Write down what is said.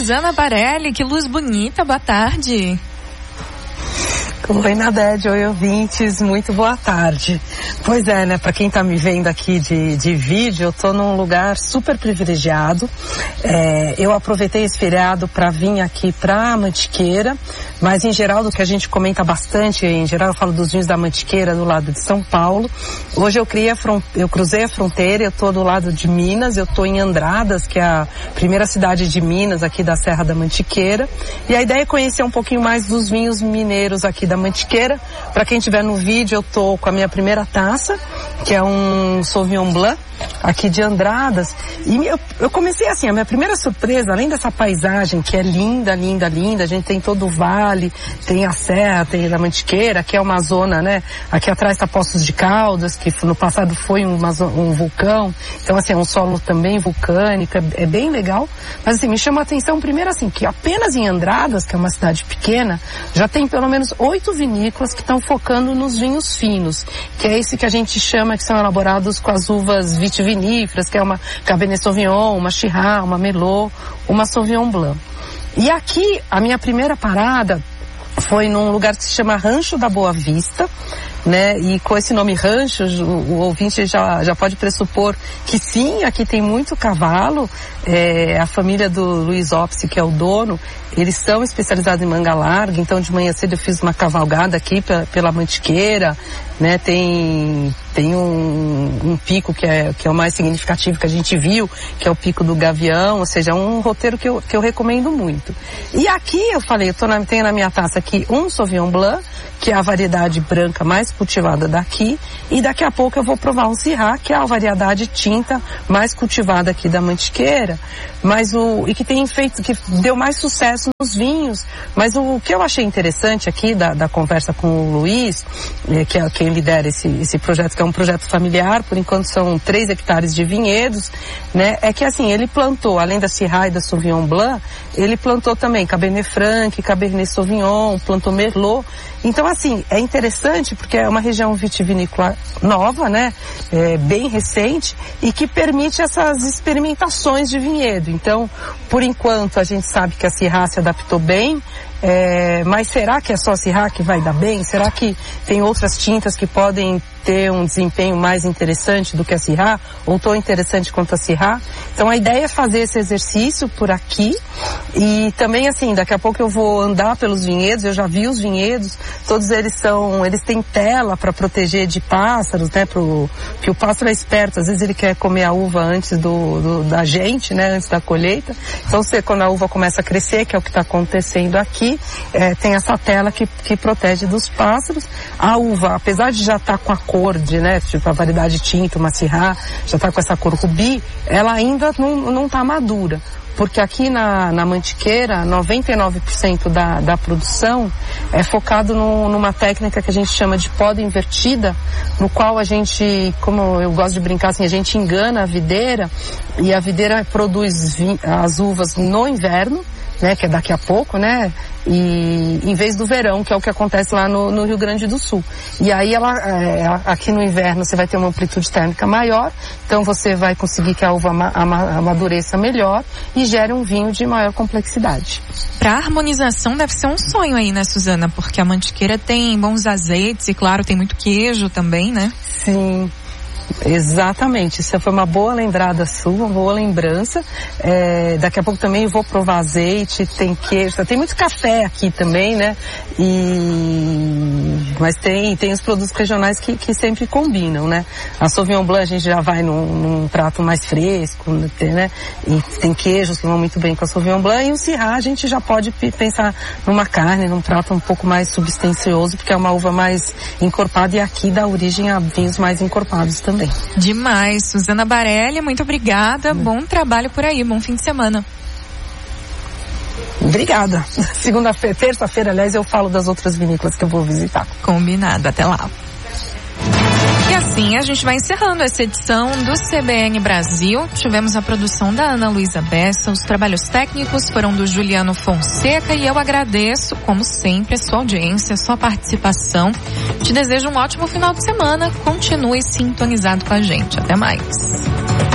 Suzana Barelli, que luz bonita, boa tarde. Oi, Nadede, oi, ouvintes, muito boa tarde. Pois é, né, pra quem tá me vendo aqui de vídeo, eu tô num lugar super privilegiado. Eu aproveitei esse feriado pra vir aqui pra Mantiqueira, mas em geral, do que a gente comenta bastante, em geral eu falo dos vinhos da Mantiqueira, do lado de São Paulo. Hoje eu cruzei a fronteira, eu tô do lado de Minas, eu tô em Andradas, que é a primeira cidade de Minas, aqui da Serra da Mantiqueira. E a ideia é conhecer um pouquinho mais dos vinhos mineiros aqui da Mantiqueira. Para quem estiver no vídeo, eu tô com a minha primeira taça, que é um Sauvignon Blanc, aqui de Andradas. E eu comecei assim, a minha primeira surpresa, além dessa paisagem que é linda, linda, linda, a gente tem todo o vale, tem a serra, tem a Mantiqueira, que é uma zona, né, aqui atrás tá Poços de Caldas, que no passado foi um vulcão, então assim, é um solo também vulcânico, é bem legal, mas assim, me chama a atenção primeiro assim, que apenas em Andradas, que é uma cidade pequena, já tem pelo menos 8 vinícolas que estão focando nos vinhos finos, que é esse que a gente chama, que são elaborados com as uvas vitiviníferas, que é uma Cabernet Sauvignon, uma Shiraz, uma Merlot, uma Sauvignon Blanc. E aqui, a minha primeira parada foi num lugar que se chama Rancho da Boa Vista, né? E com esse nome rancho, o ouvinte já pode pressupor que sim, aqui tem muito cavalo. A família do Luiz Opsi, que é o dono, eles são especializados em manga larga, então de manhã cedo eu fiz uma cavalgada aqui pela Mantiqueira, né? Tem um pico que é o mais significativo que a gente viu, que é o Pico do Gavião, ou seja, um roteiro que eu recomendo muito. E aqui eu falei, tenho na minha taça aqui um Sauvignon Blanc, que é a variedade branca mais cultivada daqui, e daqui a pouco eu vou provar um Syrah, que é a variedade tinta mais cultivada aqui da Mantiqueira, e que que deu mais sucesso nos vinhos. Mas o que eu achei interessante aqui da conversa com o Luiz, que é quem lidera esse projeto, que é um projeto familiar, por enquanto são 3 hectares de vinhedos, né? É que assim, ele plantou, além da Syrah e da Sauvignon Blanc, ele plantou também Cabernet Franc, Cabernet Sauvignon, plantou Merlot. Então assim, é interessante porque é uma região vitivinícola nova, né? Bem recente, e que permite essas experimentações de vinhedo. Então, por enquanto, a gente sabe que a Syrah se adaptou bem, mas será que é só a Syrah que vai dar bem? Será que tem outras tintas que podem ter um desempenho mais interessante do que a Syrah, ou tão interessante quanto a Syrah? Então a ideia é fazer esse exercício por aqui, e também assim, daqui a pouco eu vou andar pelos vinhedos, eu já vi os vinhedos, todos eles têm tela para proteger de pássaros, né, que o pássaro é esperto, às vezes ele quer comer a uva antes da gente, né, antes da colheita. Então quando a uva começa a crescer, que é o que está acontecendo aqui, tem essa tela que protege dos pássaros. A uva, apesar de já estar com a cor né, tipo a variedade tinta, uma Syrah, já está com essa cor rubi, ela ainda não está madura. Porque aqui na Mantiqueira, 99% da produção é focado numa técnica que a gente chama de poda invertida, no qual a gente, como eu gosto de brincar assim, a gente engana a videira, e a videira produz as uvas no inverno, né, que é daqui a pouco, né, e em vez do verão, que é o que acontece lá no Rio Grande do Sul. E aí aqui no inverno você vai ter uma amplitude térmica maior, então você vai conseguir que a uva amadureça melhor e gere um vinho de maior complexidade. Para harmonização deve ser um sonho aí, né, Suzana? Porque a Mantiqueira tem bons azeites e, claro, tem muito queijo também, né? Sim. Exatamente, isso foi uma boa lembrada sua, uma boa lembrança. Daqui a pouco também eu vou provar azeite, tem queijo, tem muito café aqui também, né? Mas tem os produtos regionais que sempre combinam, né? A Sauvignon Blanc a gente já vai num prato mais fresco, né? E tem queijos que vão muito bem com a Sauvignon Blanc, e o Syrah a gente já pode pensar numa carne, num prato um pouco mais substancioso, porque é uma uva mais encorpada, e aqui dá origem a vinhos mais encorpados também. Demais. Suzana Barelli, muito obrigada. Bom trabalho por aí, bom fim de semana. Obrigada. Terça-feira, aliás, eu falo das outras vinícolas que eu vou visitar. Combinado, até lá. E assim a gente vai encerrando essa edição do CBN Brasil. Tivemos a produção da Ana Luísa Bessa, os trabalhos técnicos foram do Juliano Fonseca, e eu agradeço, como sempre, a sua audiência, a sua participação. Te desejo um ótimo final de semana. Continue sintonizado com a gente. Até mais.